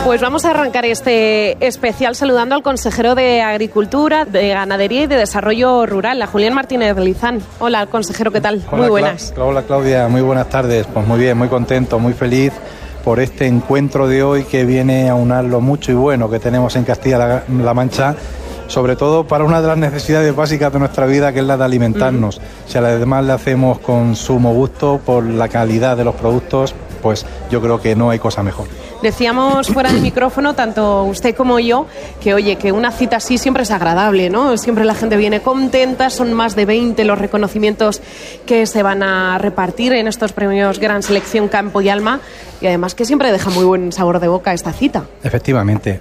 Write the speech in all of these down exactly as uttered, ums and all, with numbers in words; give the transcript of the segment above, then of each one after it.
Pues vamos a arrancar este especial saludando al consejero de Agricultura, de Ganadería y de Desarrollo Rural, a Julián Martínez Lizán. Hola, consejero, ¿qué tal? Hola, muy buenas. Cla- Hola, Claudia, muy buenas tardes. Pues muy bien, muy contento, muy feliz por este encuentro de hoy que viene a unar lo mucho y bueno que tenemos en Castilla-La Mancha, sobre todo para una de las necesidades básicas de nuestra vida, que es la de alimentarnos. Mm. Si además le hacemos con sumo gusto por la calidad de los productos, pues yo creo que no hay cosa mejor. Decíamos fuera del micrófono, tanto usted como yo, que oye, que una cita así siempre es agradable, ¿no? Siempre la gente viene contenta, son más de veinte los reconocimientos que se van a repartir en estos premios Gran Selección Campo y Alma, y además que siempre deja muy buen sabor de boca esta cita. Efectivamente,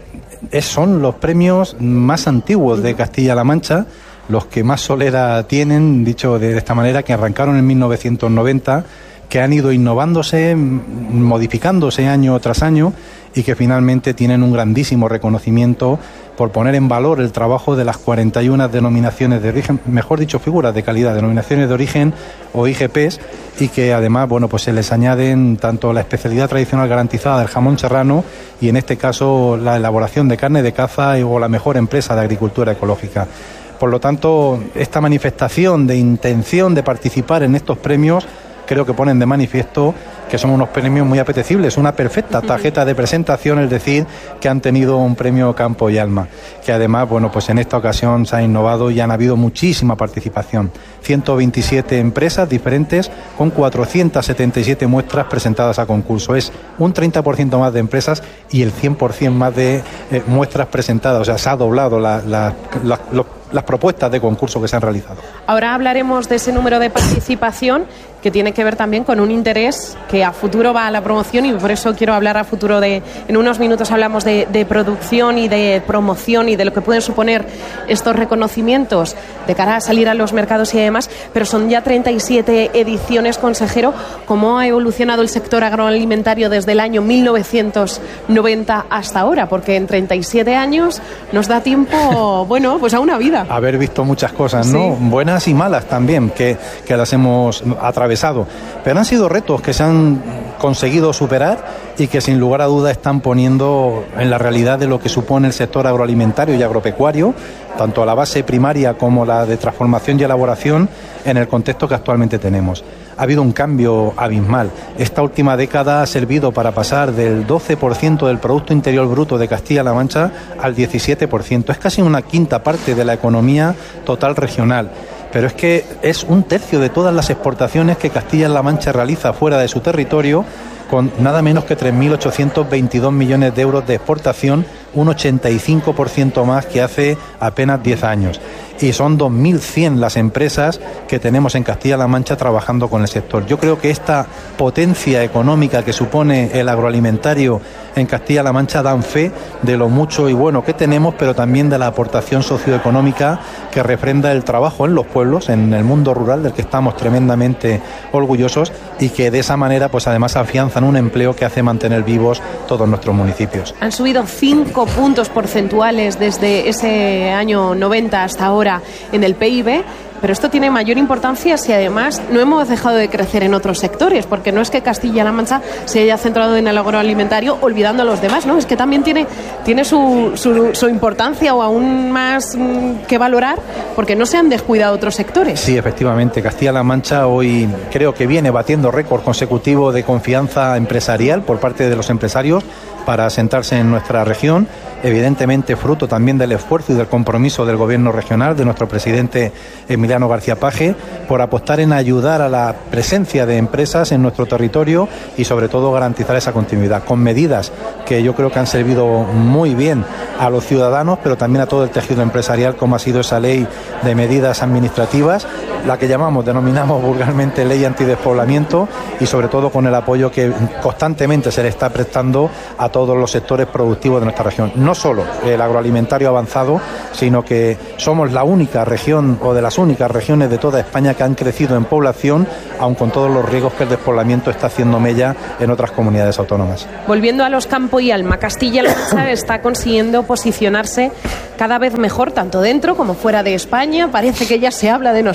son los premios más antiguos de Castilla-La Mancha, los que más solera tienen, dicho de esta manera, que arrancaron en mil novecientos noventa, que han ido innovándose, modificándose año tras año y que finalmente tienen un grandísimo reconocimiento por poner en valor el trabajo de las cuarenta y una denominaciones de origen, mejor dicho, figuras de calidad, denominaciones de origen o I G Ps, y que además, bueno, pues se les añaden tanto la especialidad tradicional garantizada del jamón serrano y en este caso la elaboración de carne de caza o la mejor empresa de agricultura ecológica. Por lo tanto, esta manifestación de intención de participar en estos premios creo que ponen de manifiesto que son unos premios muy apetecibles, una perfecta tarjeta de presentación, es decir, que han tenido un premio Campo y Alma, que además, bueno, pues en esta ocasión se ha innovado y han habido muchísima participación. ciento veintisiete empresas diferentes con cuatrocientas setenta y siete muestras presentadas a concurso. Es un treinta por ciento más de empresas y el cien por ciento más de eh, muestras presentadas, o sea, se ha doblado la, la, la, los, las propuestas de concurso que se han realizado. Ahora hablaremos de ese número de participación que tiene que ver también con un interés que a futuro va a la promoción, y por eso quiero hablar a futuro de, en unos minutos hablamos de, de producción y de promoción y de lo que pueden suponer estos reconocimientos de cara a salir a los mercados y demás, pero son ya treinta y siete ediciones, consejero. ¿Cómo ha evolucionado el sector agroalimentario desde el año mil novecientos noventa hasta ahora? Porque en treinta y siete años nos da tiempo, bueno, pues a una vida. Haber visto muchas cosas, ¿no? Sí. Buenas y malas también, que, que las hemos atravesado. Pero han sido retos que se han conseguido superar y que sin lugar a duda están poniendo en la realidad de lo que supone el sector agroalimentario y agropecuario, tanto a la base primaria como la de transformación y elaboración, en el contexto que actualmente tenemos. Ha habido un cambio abismal. Esta última década ha servido para pasar del doce por ciento del Producto Interior Bruto de Castilla-La Mancha al diecisiete por ciento. Es casi una quinta parte de la economía total regional. Pero es que es un tercio de todas las exportaciones que Castilla-La Mancha realiza fuera de su territorio, con nada menos que tres mil ochocientos veintidós millones de euros de exportación, un ochenta y cinco por ciento más que hace apenas diez años. Y son dos mil cien las empresas que tenemos en Castilla-La Mancha trabajando con el sector. Yo creo que esta potencia económica que supone el agroalimentario en Castilla-La Mancha dan fe de lo mucho y bueno que tenemos, pero también de la aportación socioeconómica que refrenda el trabajo en los pueblos, en el mundo rural, del que estamos tremendamente orgullosos, y que de esa manera pues además afianzan un empleo que hace mantener vivos todos nuestros municipios. Han subido cinco puntos porcentuales desde ese año noventa hasta ahora en el P I B, pero esto tiene mayor importancia si además no hemos dejado de crecer en otros sectores, porque no es que Castilla-La Mancha se haya centrado en el agroalimentario olvidando a los demás, ¿no? Es que también tiene, tiene su, su, su importancia o aún más mmm, que valorar, porque no se han descuidado otros sectores. Sí, efectivamente, Castilla-La Mancha hoy creo que viene batiendo récord consecutivo de confianza empresarial por parte de los empresarios para asentarse en nuestra región, evidentemente fruto también del esfuerzo y del compromiso del gobierno regional, de nuestro presidente Emiliano García Paje, por apostar en ayudar a la presencia de empresas en nuestro territorio y sobre todo garantizar esa continuidad, con medidas que yo creo que han servido muy bien a los ciudadanos, pero también a todo el tejido empresarial, como ha sido esa ley de medidas administrativas, la que llamamos, denominamos vulgarmente ley antidespoblamiento, y sobre todo con el apoyo que constantemente se le está prestando a todos los sectores productivos de nuestra región. No solo el agroalimentario avanzado, sino que somos la única región o de las únicas regiones de toda España que han crecido en población, aun con todos los riesgos que el despoblamiento está haciendo mella en otras comunidades autónomas. Volviendo a los Campo y Alma, Castilla-La Mancha está consiguiendo posicionarse cada vez mejor, tanto dentro como fuera de España. Parece que ya se habla de nosotros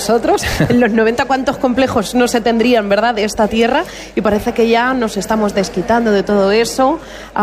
años, en los noventa cuántos complejos no se tendrían, ¿verdad?, de esta tierra, y parece que ya nos estamos desquitando de todo eso.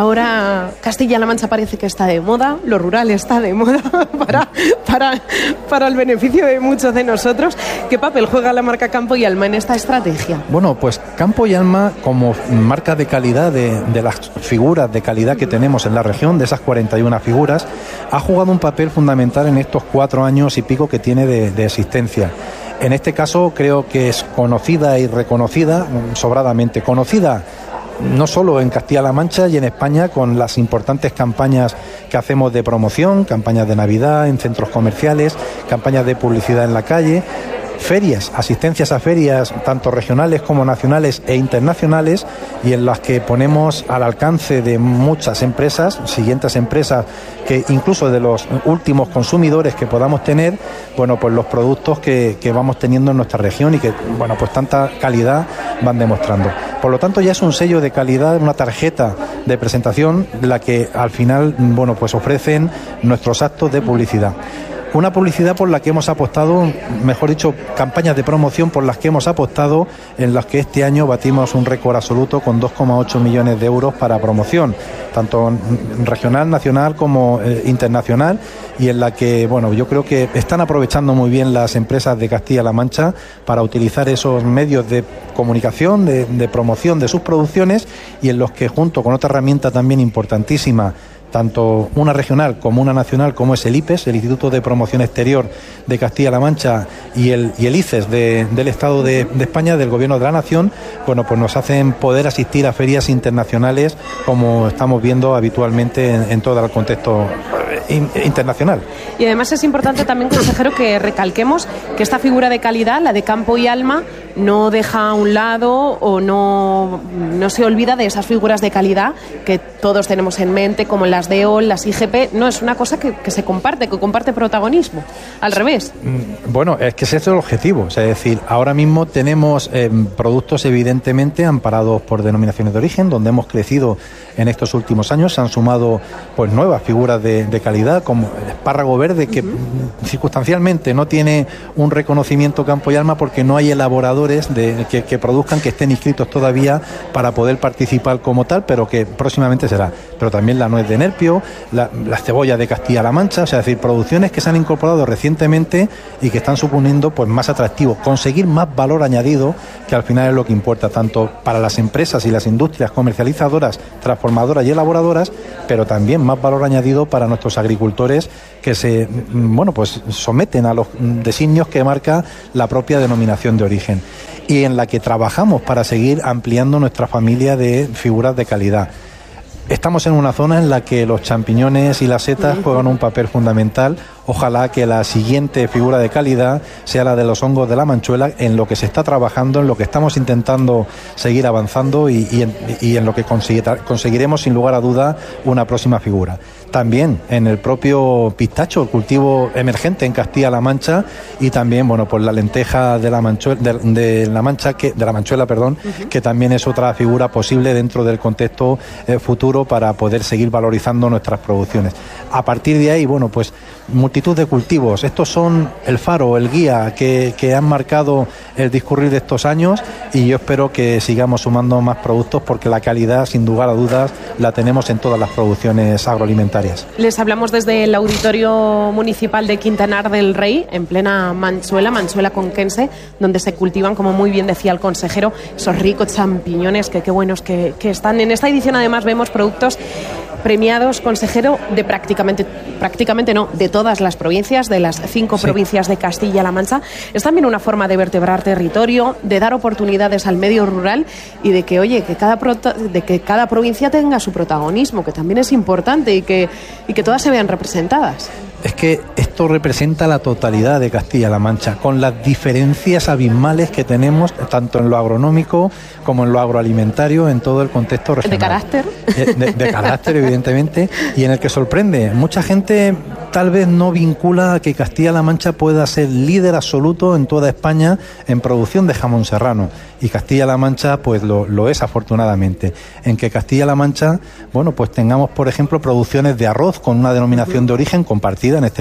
Ahora Castilla-La Mancha parece que está de moda, lo rural está de moda para, para, para el beneficio de muchos de nosotros. ¿Qué papel juega la marca Campo y Alma en esta estrategia? Bueno, pues Campo y Alma, como marca de calidad de, de las figuras de calidad que tenemos en la región, de esas cuarenta y una figuras, ha jugado un papel fundamental en estos cuatro años y pico que tiene de, de existencia. En este caso creo que es conocida y reconocida, sobradamente conocida, no solo en Castilla-La Mancha y en España, con las importantes campañas que hacemos de promoción, campañas de Navidad en centros comerciales, campañas de publicidad en la calle, ferias, asistencias a ferias tanto regionales como nacionales e internacionales, y en las que ponemos al alcance de muchas empresas, siguientes empresas, que incluso de los últimos consumidores que podamos tener, bueno, pues los productos que, que vamos teniendo en nuestra región y que, bueno, pues tanta calidad van demostrando. Por lo tanto, ya es un sello de calidad, una tarjeta de presentación, la que al final, bueno, pues ofrecen nuestros actos de publicidad. Una publicidad por la que hemos apostado, mejor dicho, campañas de promoción por las que hemos apostado, en las que este año batimos un récord absoluto con dos coma ocho millones de euros para promoción, tanto regional, nacional como eh, internacional, y en la que, bueno, yo creo que están aprovechando muy bien las empresas de Castilla-La Mancha para utilizar esos medios de comunicación, de, de promoción de sus producciones, y en los que, junto con otra herramienta también importantísima, tanto una regional como una nacional, como es el I P E S, el Instituto de Promoción Exterior de Castilla-La Mancha, y el, y el I C E S de, del Estado de, de España, del Gobierno de la Nación, bueno, pues nos hacen poder asistir a ferias internacionales, como estamos viendo habitualmente en, en todo el contexto in, internacional. Y además es importante también, consejero, que recalquemos que esta figura de calidad, la de Campo y Alma, no deja a un lado o no, no se olvida de esas figuras de calidad que todos tenemos en mente, como las de O L, las I G P. No, es una cosa que, que se comparte, que comparte protagonismo. Al revés. Bueno, es que ese es el objetivo. O sea, es decir, ahora mismo tenemos eh, productos evidentemente amparados por denominaciones de origen, donde hemos crecido en estos últimos años. Se han sumado pues nuevas figuras de, de calidad, como el espárrago verde, que uh-huh. circunstancialmente no tiene un reconocimiento Campo y Alma porque no hay elaboradores de, que, que produzcan, que estén inscritos todavía para poder participar como tal, pero que próximamente será. Pero también la nuez de Nerpio, la, la cebolla de Castilla-La Mancha, o sea, es decir, producciones que se han incorporado recientemente y que están suponiendo pues más atractivo, conseguir más valor añadido, que al final es lo que importa, tanto para las empresas y las industrias comercializadoras, transformadoras y elaboradoras, pero también más valor añadido para nuestros agricultores, que se, bueno, pues someten a los designios que marca la propia denominación de origen, y en la que trabajamos para seguir ampliando nuestra familia de figuras de calidad. Estamos en una zona en la que los champiñones y las setas juegan un papel fundamental. Ojalá que la siguiente figura de calidad sea la de los hongos de la Manchuela, en lo que se está trabajando, en lo que estamos intentando seguir avanzando y, y, en, y en lo que conseguiremos sin lugar a duda una próxima figura. También en el propio pistacho, el cultivo emergente en Castilla-La Mancha, y también, bueno, pues la lenteja de la Manchuela, de, de la Mancha, que, de la Manchuela, perdón, uh-huh. que también es otra figura posible dentro del contexto eh, futuro para poder seguir valorizando nuestras producciones. A partir de ahí, bueno, pues multitud de cultivos. Estos son el faro, el guía que, que han marcado el discurrir de estos años, y yo espero que sigamos sumando más productos, porque la calidad, sin lugar a dudas, la tenemos en todas las producciones agroalimentarias. Les hablamos desde el Auditorio Municipal de Quintanar del Rey, en plena Manchuela, Manchuela conquense, donde se cultivan, como muy bien decía el consejero, esos ricos champiñones que qué buenos que, que están. En esta edición además vemos productos premiados, consejero, de prácticamente, prácticamente no, de todas las provincias, de las cinco sí. provincias de Castilla-La Mancha. Es también una forma de vertebrar territorio, de dar oportunidades al medio rural, y de que, oye, que cada, prota- de que cada provincia tenga su protagonismo, que también es importante, y que, y que todas se vean representadas. Es que esto representa la totalidad de Castilla-La Mancha, con las diferencias abismales que tenemos, tanto en lo agronómico como en lo agroalimentario, en todo el contexto regional. ¿De carácter? De, de, de carácter, evidentemente, y en el que sorprende. Mucha gente tal vez no vincula a que Castilla-La Mancha pueda ser líder absoluto en toda España en producción de jamón serrano. Y Castilla-La Mancha pues lo, lo es, afortunadamente. En que Castilla-La Mancha, bueno, pues tengamos, por ejemplo, producciones de arroz con una denominación de origen compartida, en este caso con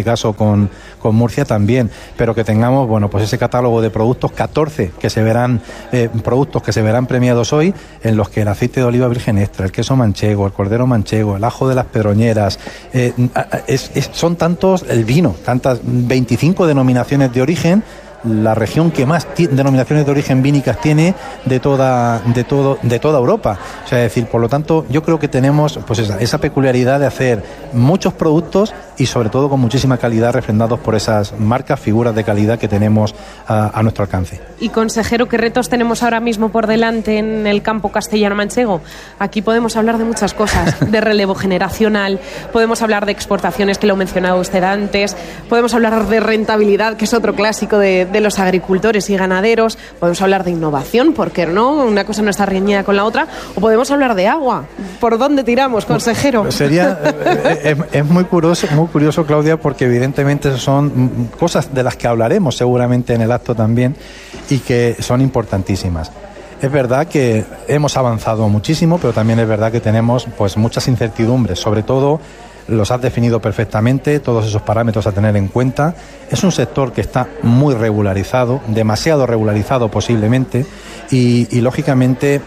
con, con Murcia también, pero que tengamos, bueno, pues ese catálogo de productos, catorce que se verán, eh, productos que se verán premiados hoy, en los que el aceite de oliva virgen extra, el queso manchego, el cordero manchego, el ajo de las Pedroñeras, eh, es, es, son tantos, el vino, tantas veinticinco denominaciones de origen, la región que más t- denominaciones de origen vínicas tiene de toda de todo de toda Europa. O sea, es decir, por lo tanto, yo creo que tenemos pues esa, esa peculiaridad de hacer muchos productos y sobre todo con muchísima calidad, refrendados por esas marcas, figuras de calidad que tenemos a, a nuestro alcance. Y consejero, ¿qué retos tenemos ahora mismo por delante en el campo castellano-manchego? Aquí podemos hablar de muchas cosas, de relevo generacional, podemos hablar de exportaciones, que lo mencionaba usted antes, podemos hablar de rentabilidad, que es otro clásico de, de los agricultores y ganaderos, podemos hablar de innovación, ¿por qué no? Una cosa no está reñida con la otra, o podemos hablar de agua. ¿Por dónde tiramos, consejero? Sería es, es muy curioso, muy curioso, Claudia, porque evidentemente son cosas de las que hablaremos seguramente en el acto también y que son importantísimas. Es verdad que hemos avanzado muchísimo, pero también es verdad que tenemos pues muchas incertidumbres, sobre todo los has definido perfectamente, todos esos parámetros a tener en cuenta. Es un sector que está muy regularizado, demasiado regularizado posiblemente, y, y lógicamente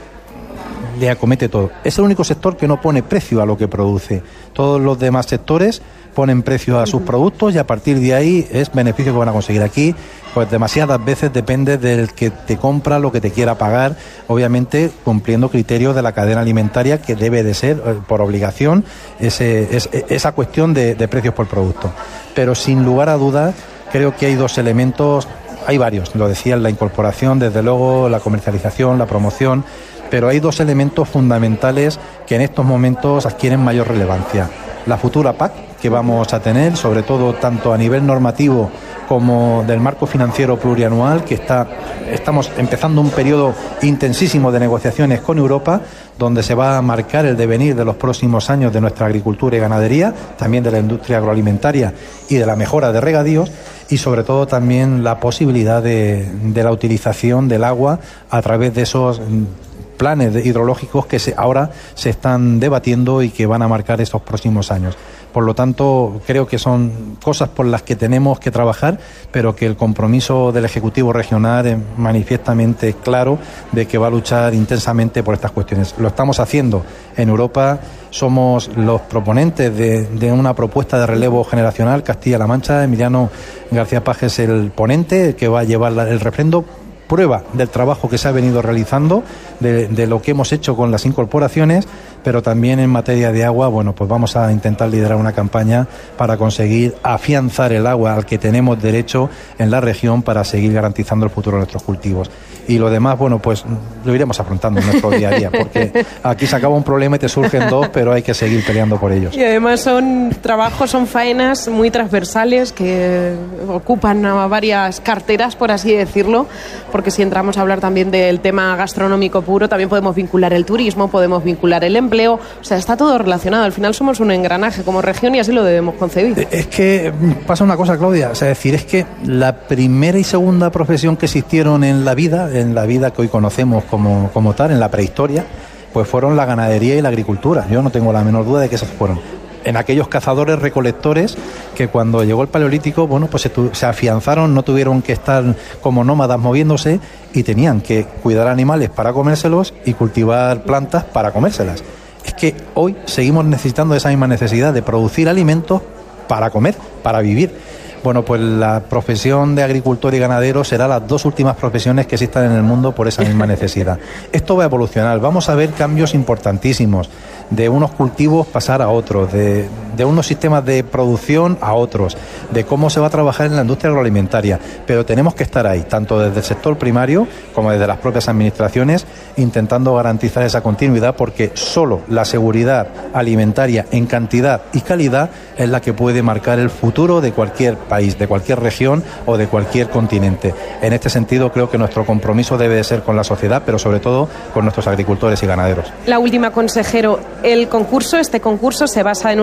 le acomete todo. Es el único sector que no pone precio a lo que produce. Todos los demás sectores ponen precio a sus productos y a partir de ahí es beneficio que van a conseguir. Aquí, pues demasiadas veces depende del que te compra lo que te quiera pagar, obviamente cumpliendo criterios de la cadena alimentaria, que debe de ser, eh, por obligación, ese, es, esa cuestión de, de precios por producto. Pero sin lugar a dudas, creo que hay dos elementos, hay varios, lo decía, la incorporación, desde luego, la comercialización, la promoción, pero hay dos elementos fundamentales que en estos momentos adquieren mayor relevancia. La futura P A C que vamos a tener, sobre todo tanto a nivel normativo como del marco financiero plurianual, que está estamos empezando un periodo intensísimo de negociaciones con Europa, donde se va a marcar el devenir de los próximos años de nuestra agricultura y ganadería, también de la industria agroalimentaria y de la mejora de regadíos, y sobre todo también la posibilidad de, de la utilización del agua a través de esos planes hidrológicos que se, ahora se están debatiendo y que van a marcar estos próximos años. Por lo tanto, creo que son cosas por las que tenemos que trabajar, pero que el compromiso del Ejecutivo regional es manifiestamente claro de que va a luchar intensamente por estas cuestiones. Lo estamos haciendo en Europa, somos los proponentes de, de una propuesta de relevo generacional Castilla-La Mancha. Emiliano García Paje es el ponente que va a llevar el refrendo, prueba del trabajo que se ha venido realizando, de, de lo que hemos hecho con las incorporaciones, pero también en materia de agua, bueno, pues vamos a intentar liderar una campaña para conseguir afianzar el agua al que tenemos derecho en la región para seguir garantizando el futuro de nuestros cultivos. Y lo demás, bueno, pues lo iremos afrontando en nuestro día a día, porque aquí se acaba un problema y te surgen dos, pero hay que seguir peleando por ellos. Y además son trabajos, son faenas muy transversales que ocupan a varias carteras, por así decirlo, porque si entramos a hablar también del tema gastronómico puro, también podemos vincular el turismo, podemos vincular el empleo, o sea, está todo relacionado. Al final somos un engranaje como región y así lo debemos concebir. Es que pasa una cosa, Claudia, o sea, decir, es que la primera y segunda profesión que existieron en la vida, en la vida que hoy conocemos como, como tal, en la prehistoria, pues fueron la ganadería y la agricultura. Yo no tengo la menor duda de que esas fueron. En aquellos cazadores recolectores que cuando llegó el Paleolítico, bueno, pues se, tu, se afianzaron, no tuvieron que estar como nómadas moviéndose y tenían que cuidar animales para comérselos y cultivar plantas para comérselas. Es que hoy seguimos necesitando esa misma necesidad de producir alimentos para comer, para vivir. Bueno, pues la profesión de agricultor y ganadero será las dos últimas profesiones que existan en el mundo por esa misma necesidad. Esto va a evolucionar, vamos a ver cambios importantísimos, de unos cultivos pasar a otros, de, de unos sistemas de producción a otros, de cómo se va a trabajar en la industria agroalimentaria, pero tenemos que estar ahí, tanto desde el sector primario como desde las propias administraciones, intentando garantizar esa continuidad, porque solo la seguridad alimentaria en cantidad y calidad es la que puede marcar el futuro de cualquier país, de cualquier región o de cualquier continente. En este sentido, creo que nuestro compromiso debe de ser con la sociedad, pero sobre todo con nuestros agricultores y ganaderos. La última, consejero, el concurso, este concurso se basa en un sistema de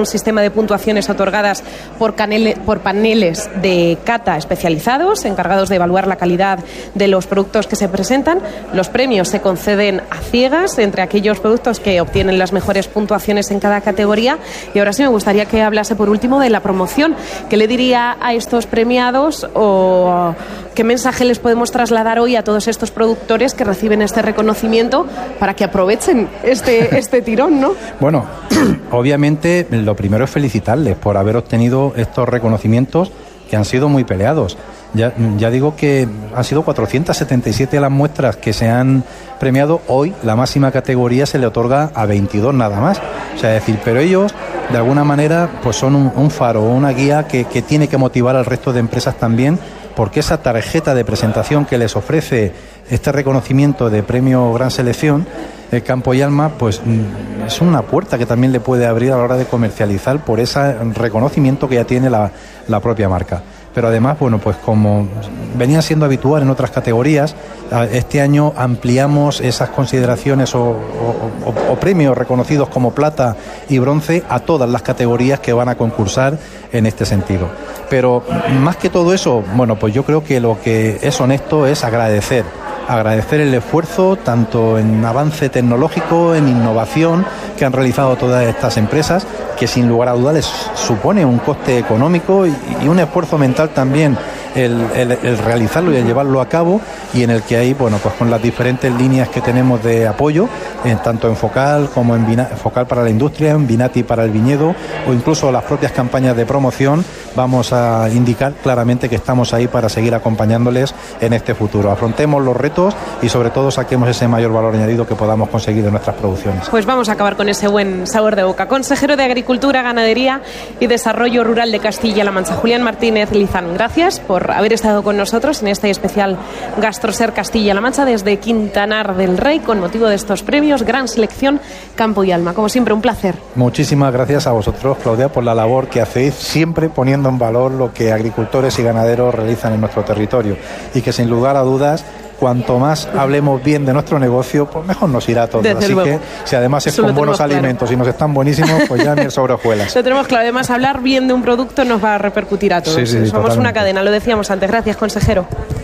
de puntuaciones otorgadas por, canele, por paneles de cata especializados, encargados de evaluar la calidad de los productos que se presentan. Los premios se conceden a ciegas entre aquellos productos que obtienen las mejores puntuaciones en cada categoría. Y ahora sí me gustaría que hablase por último de la promoción. ¿Qué le diría a estos premiados o qué mensaje les podemos trasladar hoy a todos estos productores que reciben este reconocimiento para que aprovechen este, este tirón, ¿no? Bueno, obviamente lo primero es felicitarles por haber obtenido estos reconocimientos que han sido muy peleados. Ya, ya digo que han sido cuatrocientas setenta y siete las muestras que se han premiado. Hoy la máxima categoría se le otorga a veintidós nada más. O sea, es decir, pero ellos de alguna manera pues son un, un faro, una guía que, que tiene que motivar al resto de empresas también, porque esa tarjeta de presentación que les ofrece este reconocimiento de premio Gran Selección, el Campo y Alma, pues es una puerta que también le puede abrir a la hora de comercializar por ese reconocimiento que ya tiene la, la propia marca. Pero además, bueno, pues como venía siendo habitual en otras categorías, este año ampliamos esas consideraciones o, o, o, o premios reconocidos como plata y bronce a todas las categorías que van a concursar en este sentido. Pero más que todo eso, bueno, pues yo creo que lo que es honesto es agradecer. Agradecer el esfuerzo tanto en avance tecnológico, en innovación que han realizado todas estas empresas, que sin lugar a dudas les supone un coste económico y, y un esfuerzo mental también el, el, el realizarlo y el llevarlo a cabo, y en el que hay, bueno, pues con las diferentes líneas que tenemos de apoyo, en, tanto en Focal como en Vina, Focal para la industria, en Vinati para el viñedo, o incluso las propias campañas de promoción, vamos a indicar claramente que estamos ahí para seguir acompañándoles en este futuro. Afrontemos los retos y sobre todo saquemos ese mayor valor añadido que podamos conseguir de nuestras producciones. Pues vamos a acabar con ese buen sabor de boca. Consejero de Agricultura, Ganadería y Desarrollo Rural de Castilla-La Mancha, Julián Martínez Lizán, gracias por haber estado con nosotros en este especial GastroSer Castilla-La Mancha desde Quintanar del Rey con motivo de estos premios Gran Selección Campo y Alma. Como siempre, un placer. Muchísimas gracias a vosotros, Claudia, por la labor que hacéis, siempre poniendo en valor lo que agricultores y ganaderos realizan en nuestro territorio, y que sin lugar a dudas, cuanto más hablemos bien de nuestro negocio, pues mejor nos irá todo. Desde Así luego. que si además es Eso con lo buenos tenemos alimentos claro. y nos están buenísimos, pues ya ni el sobre hojuelas. Lo tenemos claro. Además, hablar bien de un producto nos va a repercutir a todos. Sí, sí, sí, Somos totalmente. una cadena, lo decíamos antes. Gracias, consejero.